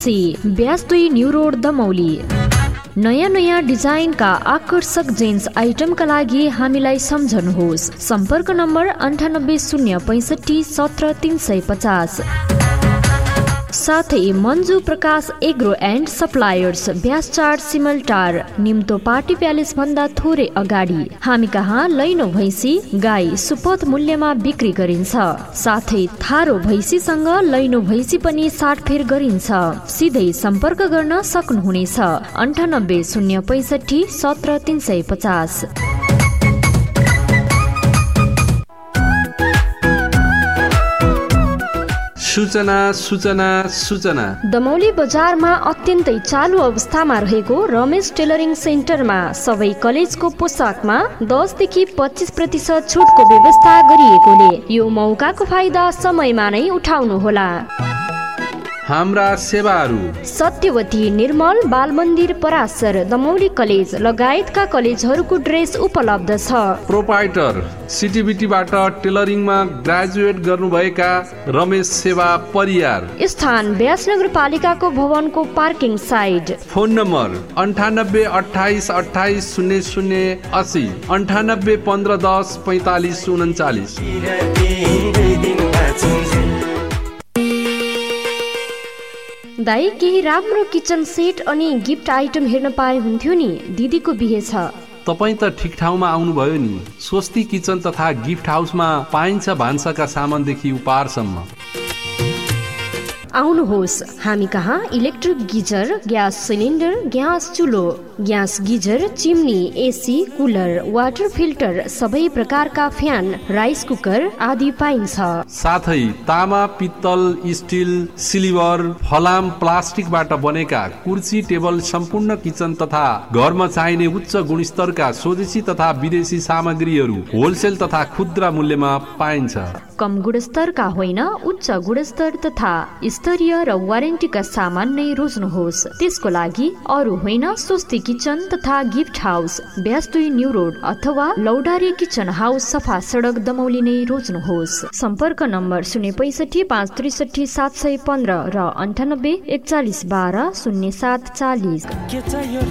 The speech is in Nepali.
स्वदेशी, ब्याज 2 न्यू रोड दमौली। नयाँ डिजाइनका आकर्षक जेन्स आइटमका लागि हामीलाई सम्झनुहोस्। सम्पर्क नम्बर 980657 17350। साथै मन्जु प्रकाश एग्रो एन्ड सप्लायर्स, ब्याज 4 सिमलटार, निम्तो पार्टी प्यालेस भन्दा थोरै अगाडि। हामी कहाँ लैनो भैँसी, गाई सुपथ मूल्यमा बिक्री गरिन्छ। साथै थारो भैँसीसँग लैनो भैँसी पनि साटफेर गरिन्छ। सिधै सम्पर्क गर्न सक्नुहुनेछ 980657 17350। सूचना दमौली बजारमा अत्यन्तै चालु अवस्थामा रहेको रमेश टेलरिङ सेन्टरमा सबै कलेजको पोसाकमा 10 देखि 25% छुटको व्यवस्था गरिएकोले यो मौकाको फाइदा समयमा नै उठाउनुहोला। हाम्रा सेवाहरू सत्यवती निर्मल बाल मन्दिर पराशर, दमौली कलेज लगायतका कलेजहरूको ड्रेस उपलब्ध छ। प्रोपाइटर सिटिबिटीबाट टेलरिङमा ग्रेजुएट गर्नुभएका रमेश सेवा परियार। स्थान ब्यास नगरपालिकाको भवनको पार्किङ साइड। Phone number 98 28 28 00 80 98 15 10 45 39। दाइ, केही राम्रो किचन सेट अनि गिफ्ट आइटम हेर्न पाए हुन्थ्यो नि। दिदीको बिहे छ। तपाईँ त ठिक ठाउँमा आउनुभयो नि। स्वस्ति किचन तथा गिफ्ट हाउसमा पाइन्छ भान्साका सामानदेखि उपहारसम्म। आउनुहोस्, हामी कहाँ electric geyser, gas cylinder, gas चुलो, gas geyser, chimney, AC, cooler, water filter, सबै प्रकारका फ्यान, राइस कुकर आदि पाइन्छ। साथै तामा, पित्तल, स्टिल, सिल्भर, फलाम, प्लास्टिकबाट बनेका कुर्सी, टेबल, सम्पूर्ण किचन तथा घरमा चाहिने उच्च गुणस्तरका स्वदेशी तथा विदेशी सामग्रीहरू होलसेल तथा खुद्रा मूल्यमा पाइन्छ। कम गुणस्तरका होइन, उच्च गुणस्तर तथा स्तरीय र वारेन्टीका सामान नै रोज्नुहोस्। त्यसको लागि अरू होइन, स्वस्ति किचन तथा गिफ्ट हाउस, ब्याज 2 न्यू रोड अथवा लौडारी किचन हाउस, सफा सडक दमौली नै रोज्नुहोस्। सम्पर्क नम्बर 065 563 715 र 98 41 12 07 40।